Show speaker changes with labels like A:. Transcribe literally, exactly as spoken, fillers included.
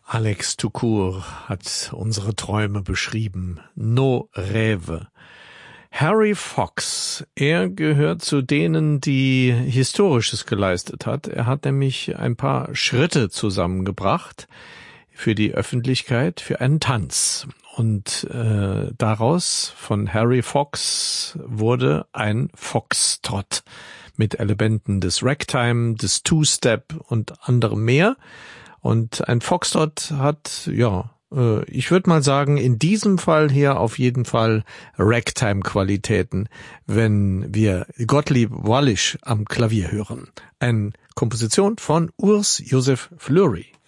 A: Alex Tukur hat unsere Träume beschrieben. No rêve. Harry Fox, er gehört zu denen, die Historisches geleistet hat. Er hat nämlich ein paar Schritte zusammengebracht für die Öffentlichkeit, für einen Tanz. Und äh, daraus, von Harry Fox, wurde ein Foxtrot mit Elementen des Ragtime, des Two-Step und anderem mehr. Und ein Foxtrot hat, ja, äh, ich würde mal sagen, in diesem Fall hier auf jeden Fall Ragtime-Qualitäten, wenn wir Gottlieb Wallisch am Klavier hören. Eine Komposition von Urs Josef Fleury.